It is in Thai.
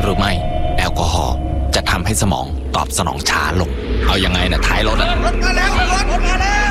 หรือไม่แอลกอฮอล์จะทำให้สมองตอบสนองช้าลงเอายังไงนะท้ายรถอะรถมาแล้ว